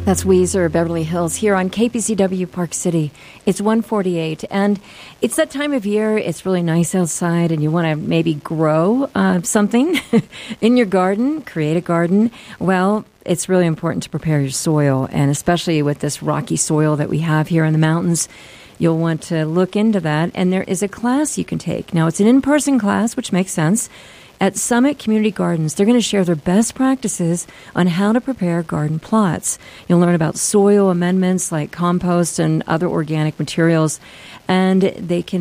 That's Weezer, Beverly Hills, here on KPCW Park City. It's 1:48, and it's that time of year. It's really nice outside, and you want to maybe grow something in your garden, create a garden. Well, it's really important to prepare your soil, and especially with this rocky soil that we have here in the mountains, you'll want to look into that, and there is a class you can take. Now, it's an in-person class, which makes sense. At Summit Community Gardens, they're going to share their best practices on how to prepare garden plots. You'll learn about soil amendments like compost and other organic materials, and they can